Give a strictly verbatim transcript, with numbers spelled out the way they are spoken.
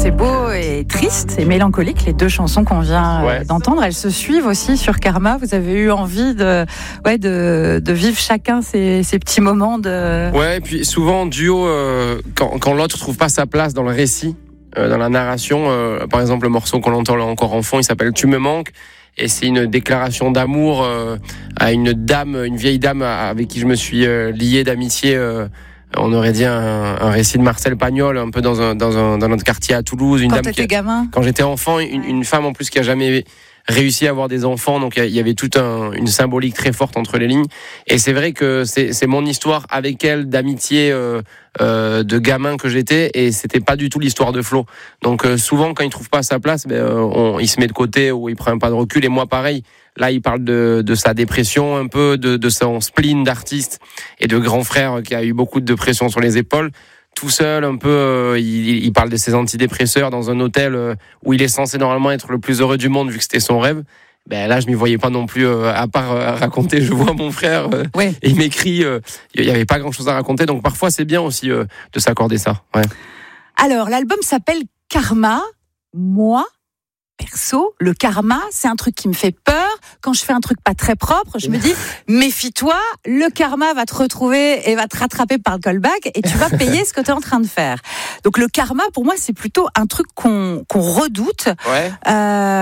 c'est beau et triste et mélancolique, les deux chansons qu'on vient ouais. d'entendre, elles se suivent aussi sur Karma. Vous avez eu envie de, ouais, de, de vivre chacun ces, ces petits moments de... Ouais, et puis souvent en duo, euh, quand, quand l'autre trouve pas sa place dans le récit, euh, dans la narration, euh, par exemple le morceau qu'on entend là encore en fond, il s'appelle Tu me manques. Et c'est une déclaration d'amour euh, à une dame, une vieille dame avec qui je me suis euh, lié d'amitié. Euh, on aurait dit un, un récit de Marcel Pagnol, un peu dans un, dans un, dans notre quartier à Toulouse. Une quand dame t'étais qui, gamin. Quand j'étais enfant, une, une femme en plus qui a jamais réussi à avoir des enfants. Donc il y avait toute un, une symbolique très forte entre les lignes. Et c'est vrai que c'est, c'est mon histoire avec elle d'amitié. Euh, Euh, de gamin que j'étais, et c'était pas du tout l'histoire de Flo. Donc euh, souvent quand il trouve pas sa place, ben, euh, on, il se met de côté ou il prend un pas de recul. Et moi pareil, là il parle de, de sa dépression un peu, de, de son spleen d'artiste et de grand frère qui a eu beaucoup de pression sur les épaules. Tout seul un peu, euh, il, il parle de ses antidépresseurs dans un hôtel euh, où il est censé normalement être le plus heureux du monde vu que c'était son rêve. Ben là, je m'y voyais pas non plus, euh, à part euh, raconter. Je vois mon frère, euh, ouais. et il m'écrit. Il euh, y avait pas grand-chose à raconter, donc parfois c'est bien aussi euh, de s'accorder ça. Ouais. Alors, l'album s'appelle Karma. Moi, perso, le karma, c'est un truc qui me fait peur. Quand je fais un truc pas très propre, je me dis méfie-toi, le karma va te retrouver et va te rattraper par le callback et tu vas payer ce que tu es en train de faire. Donc le karma, pour moi, c'est plutôt un truc qu'on qu'on redoute. Ouais. Euh,